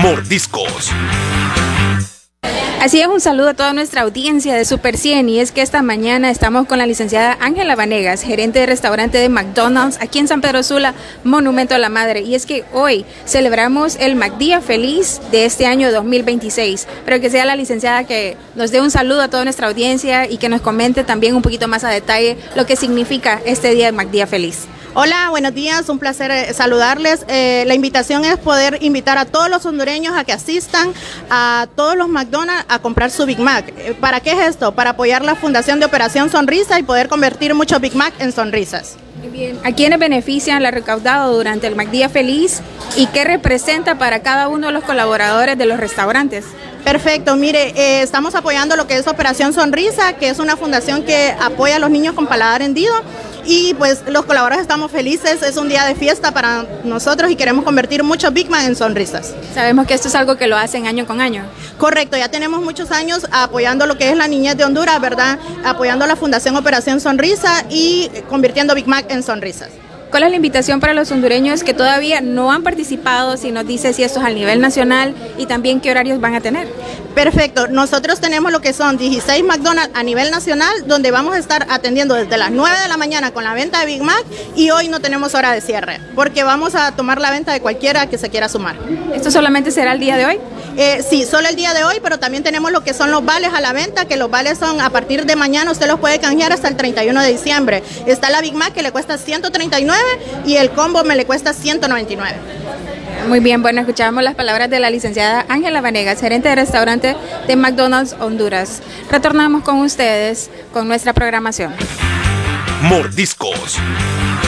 Mordiscos. Así es, un saludo a toda nuestra audiencia de Super 100, y es que esta mañana estamos con la licenciada Ángela Vanegas, gerente de restaurante de McDonald's aquí en San Pedro Sula, Monumento a la Madre. Y es que hoy celebramos el McDía Feliz de este año 2026, pero que sea la licenciada que nos dé un saludo a toda nuestra audiencia y que nos comente también un poquito más a detalle lo que significa este día de McDía Feliz. Hola, buenos días, un placer saludarles. La invitación es poder invitar a todos los hondureños a que asistan a todos los McDonald's a comprar su Big Mac. ¿Para qué es esto? Para apoyar la Fundación de Operación Sonrisa y poder convertir muchos Big Mac en sonrisas. Bien, ¿a quiénes benefician la recaudado durante el McDía Feliz y qué representa para cada uno de los colaboradores de los restaurantes? Perfecto, mire, estamos apoyando lo que es Operación Sonrisa, que es una fundación que apoya a los niños con paladar hendido. Y pues los colaboradores estamos felices, es un día de fiesta para nosotros y queremos convertir muchos Big Mac en sonrisas. Sabemos que esto es algo que lo hacen año con año. Correcto, ya tenemos muchos años apoyando lo que es la niñez de Honduras, ¿verdad? Apoyando la Fundación Operación Sonrisa y convirtiendo Big Mac en sonrisas. ¿Cuál es la invitación para los hondureños que todavía no han participado? Si nos dice si esto es a nivel nacional y también qué horarios van a tener. Perfecto, nosotros tenemos lo que son 16 McDonald's a nivel nacional, donde vamos a estar atendiendo desde las 9 de la mañana con la venta de Big Mac, y hoy no tenemos hora de cierre, porque vamos a tomar la venta de cualquiera que se quiera sumar. ¿Esto solamente será el día de hoy? Sí, solo el día de hoy, pero también tenemos lo que son los vales a la venta, que los vales son a partir de mañana, usted los puede canjear hasta el 31 de diciembre. Está la Big Mac que le cuesta 139 y el combo me le cuesta 199. Muy bien, bueno, escuchábamos las palabras de la licenciada Ángela Vanegas, gerente de restaurante de McDonald's Honduras. Retornamos con ustedes con nuestra programación. Mordiscos.